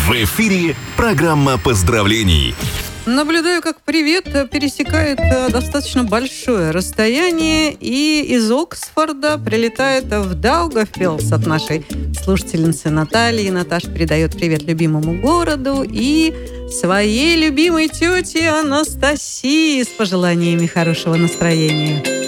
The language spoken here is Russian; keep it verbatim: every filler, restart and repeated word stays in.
В эфире программа поздравлений. Наблюдаю, как привет пересекает достаточно большое расстояние и из Оксфорда прилетает в Даугавпилс от нашей слушательницы Натальи. Наташа передает привет любимому городу и своей любимой тете Анастасии с пожеланиями хорошего настроения.